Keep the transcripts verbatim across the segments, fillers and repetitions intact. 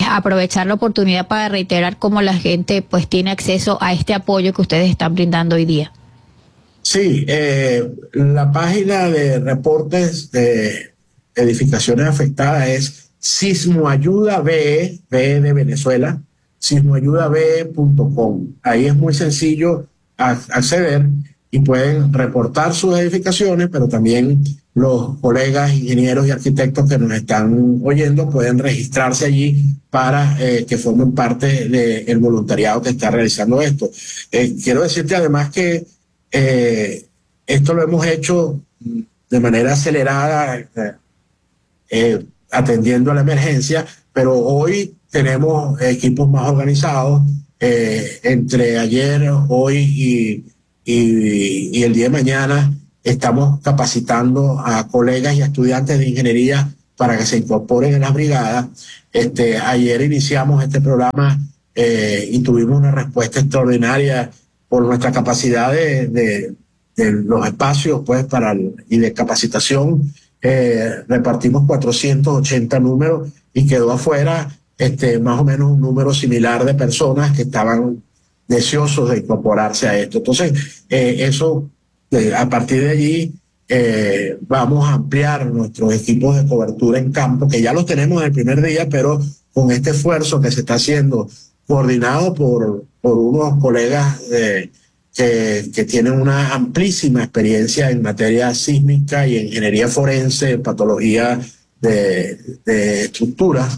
aprovechar la oportunidad para reiterar cómo la gente pues tiene acceso a este apoyo que ustedes están brindando hoy día. Sí, eh, la página de reportes de edificaciones afectadas es Sismoayuda B E, B E de Venezuela, sismoayuda b e punto com. Ahí es muy sencillo acceder y pueden reportar sus edificaciones, pero también los colegas ingenieros y arquitectos que nos están oyendo pueden registrarse allí para eh, que formen parte del voluntariado que está realizando esto. Eh, quiero decirte además que eh, esto lo hemos hecho de manera acelerada, eh, eh, atendiendo a la emergencia, pero hoy tenemos equipos más organizados. Eh, entre ayer, hoy y, y, y el día de mañana estamos capacitando a colegas y a estudiantes de ingeniería para que se incorporen en las brigadas. Este, ayer iniciamos este programa eh, y tuvimos una respuesta extraordinaria por nuestra capacidad de, de, de los espacios pues, para el, y de capacitación. Eh, repartimos cuatrocientos ochenta números y quedó afuera este, más o menos un número similar de personas que estaban deseosos de incorporarse a esto. Entonces, eh, eso, eh, a partir de allí, eh, vamos a ampliar nuestros equipos de cobertura en campo, que ya los tenemos en el primer día, pero con este esfuerzo que se está haciendo, coordinado por, por unos colegas eh, que, que tienen una amplísima experiencia en materia sísmica y en ingeniería forense, en patología de, de estructuras.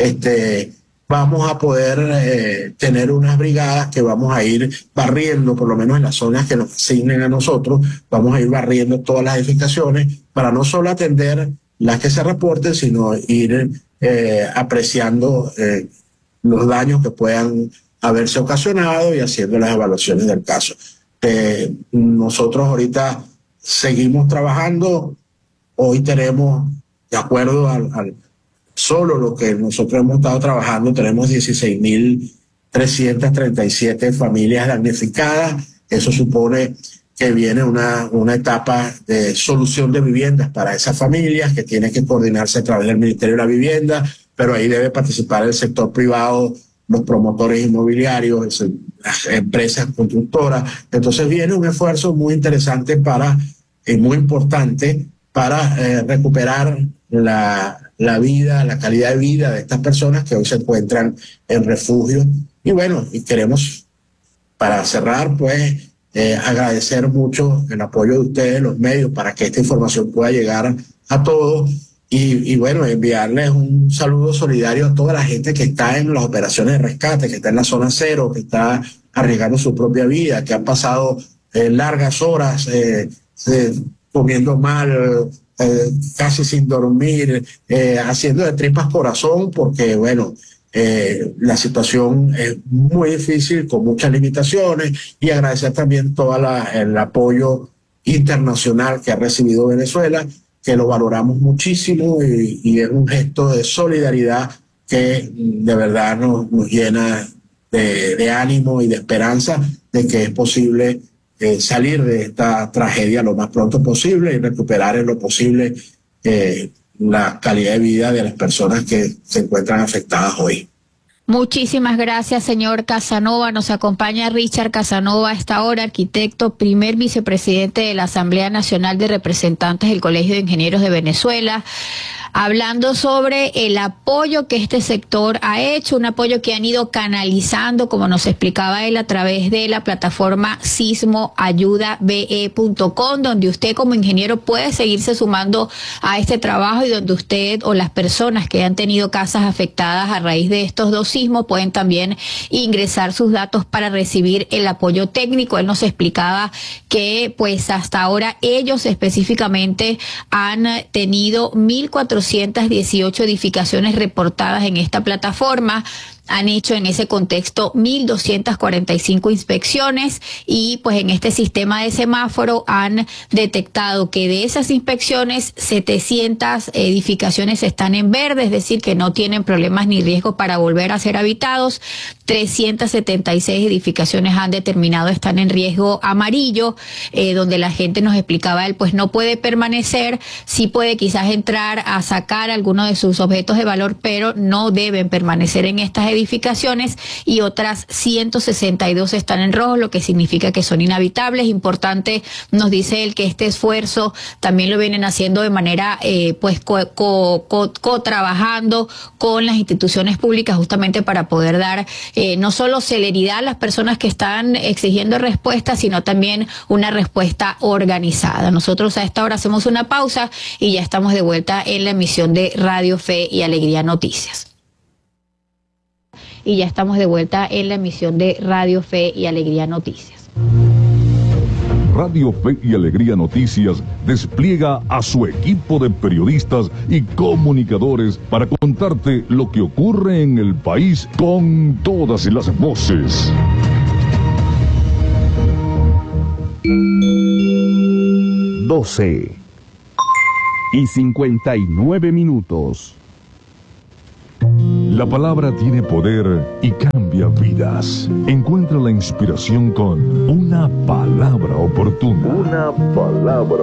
Este, vamos a poder eh, tener unas brigadas que vamos a ir barriendo, por lo menos en las zonas que nos asignen a nosotros, vamos a ir barriendo todas las edificaciones para no solo atender las que se reporten, sino ir eh, apreciando eh, los daños que puedan haberse ocasionado y haciendo las evaluaciones del caso. Eh, nosotros ahorita seguimos trabajando, hoy tenemos, de acuerdo al, al solo lo que nosotros hemos estado trabajando, tenemos dieciséis mil trescientas treinta y siete familias damnificadas. Eso supone que viene una, una etapa de solución de viviendas para esas familias que tiene que coordinarse a través del Ministerio de la Vivienda, pero ahí debe participar el sector privado, los promotores inmobiliarios, las empresas constructoras. Entonces viene un esfuerzo muy interesante para, y muy importante para eh, recuperar la, la vida, la calidad de vida de estas personas que hoy se encuentran en refugio. Y bueno, y queremos, para cerrar, pues, eh, agradecer mucho el apoyo de ustedes, los medios, para que esta información pueda llegar a todos. Y, y bueno, enviarles un saludo solidario a toda la gente que está en las operaciones de rescate, que está en la zona cero, que está arriesgando su propia vida, que han pasado eh, largas horas eh, eh, comiendo mal, eh, casi sin dormir, eh, haciendo de tripas corazón, porque bueno, eh, la situación es muy difícil, con muchas limitaciones, y agradecer también todo el apoyo internacional que ha recibido Venezuela, que lo valoramos muchísimo y, y es un gesto de solidaridad que de verdad nos, nos llena de, de ánimo y de esperanza de que es posible eh, salir de esta tragedia lo más pronto posible y recuperar en lo posible eh, la calidad de vida de las personas que se encuentran afectadas hoy. Muchísimas gracias, señor Casanova. Nos acompaña Richard Casanova a esta hora, arquitecto, primer vicepresidente de la Asamblea Nacional de Representantes del Colegio de Ingenieros de Venezuela, hablando sobre el apoyo que este sector ha hecho, un apoyo que han ido canalizando, como nos explicaba él, a través de la plataforma sismoayuda b e punto com, donde usted como ingeniero puede seguirse sumando a este trabajo y donde usted o las personas que han tenido casas afectadas a raíz de estos dos sismos pueden también ingresar sus datos para recibir el apoyo técnico. Él nos explicaba que pues hasta ahora ellos específicamente han tenido mil cuatrocientas dieciocho edificaciones reportadas en esta plataforma. Han hecho en ese contexto mil doscientas cuarenta y cinco inspecciones y pues en este sistema de semáforo han detectado que de esas inspecciones setecientas edificaciones están en verde, es decir, que no tienen problemas ni riesgo para volver a ser habitados. trescientas setenta y seis edificaciones han determinado están en riesgo amarillo, eh, donde la gente nos explicaba él pues no puede permanecer, sí puede quizás entrar a sacar algunos de sus objetos de valor, pero no deben permanecer en estas edificaciones, y otras ciento sesenta y dos están en rojo, lo que significa que son inhabitables. Importante, nos dice él, que este esfuerzo también lo vienen haciendo de manera, eh, pues, co, co, co, co trabajando con las instituciones públicas, justamente para poder dar eh, no solo celeridad a las personas que están exigiendo respuestas, sino también una respuesta organizada. Nosotros a esta hora hacemos una pausa y ya estamos de vuelta en la emisión de Radio Fe y Alegría Noticias. Y ya estamos de vuelta en la emisión de Radio Fe y Alegría Noticias. Radio Fe y Alegría Noticias despliega a su equipo de periodistas y comunicadores para contarte lo que ocurre en el país con todas las voces. doce y cincuenta y nueve minutos. La palabra tiene poder y cambia vidas. Encuentra la inspiración con una palabra oportuna. Una palabra